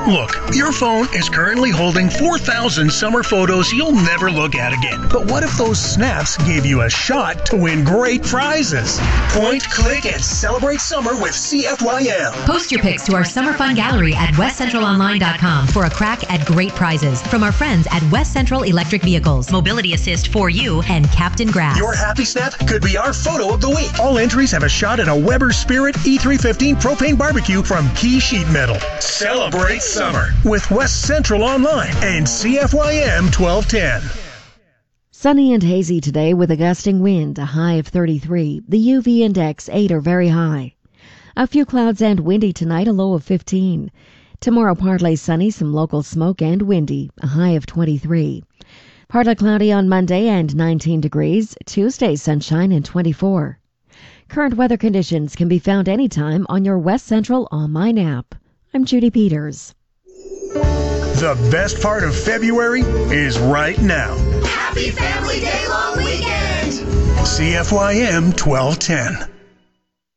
Look, your phone is currently holding 4,000 summer photos you'll never look at again. But what if those snaps gave you a shot to win great prizes? Point, click, and celebrate summer with CFYM. Post your pics to our Summer Fun Gallery at westcentralonline.com for a crack at great prizes from our friends at West Central Electric Vehicles, Mobility Assist for You, and Captain Grass. Your happy snap could be our photo of the week. All entries have a shot at a Weber Spirit E315 propane barbecue from Key Sheet Metal. Celebrate summer with West Central Online and CFYM 1210. Sunny and hazy today with a gusting wind, a high of 33. The UV index 8 or very high. A few clouds and windy tonight, a low of 15. Tomorrow partly sunny, some local smoke and windy, a high of 23. Partly cloudy on Monday and 19 degrees. Tuesday sunshine and 24. Current weather conditions can be found anytime on your West Central online app. I'm Judy Peters. The best part of February is right now. Happy Family Day long weekend! CFYM 1210.